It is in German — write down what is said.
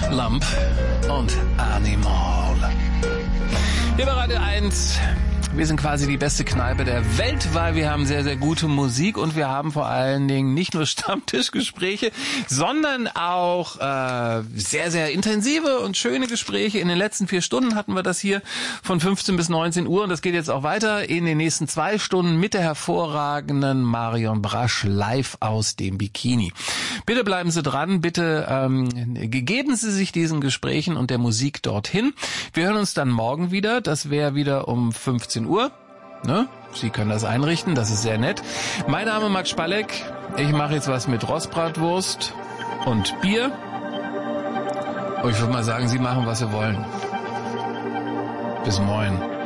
Lump und Animal. Hier bei Radio 1. Wir sind quasi die beste Kneipe der Welt, weil wir haben sehr, sehr gute Musik und wir haben vor allen Dingen nicht nur Stammtischgespräche, sondern auch sehr, sehr intensive und schöne Gespräche. In den letzten 4 Stunden hatten wir das hier von 15 bis 19 Uhr und das geht jetzt auch weiter in den nächsten 2 Stunden mit der hervorragenden Marion Brasch live aus dem Bikini. Bitte bleiben Sie dran, bitte geben Sie sich diesen Gesprächen und der Musik dorthin. Wir hören uns dann morgen wieder, das wäre wieder um 15 Uhr. Ne? Sie können das einrichten, das ist sehr nett. Mein Name ist Max Spalleck. Ich mache jetzt was mit Rostbratwurst und Bier. Und ich würde mal sagen, Sie machen, was Sie wollen. Bis morgen.